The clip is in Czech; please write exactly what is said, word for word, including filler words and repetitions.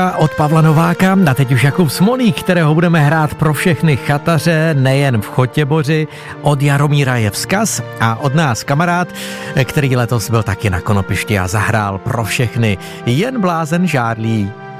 Od Pavla Nováka a teď už Jakub Smolík, kterého budeme hrát pro všechny chataře, nejen v Chotěboři. Od Jaromíra je vzkaz a od nás kamarád, který letos byl taky na konopišti a zahrál pro všechny. Jen blázen žádlí.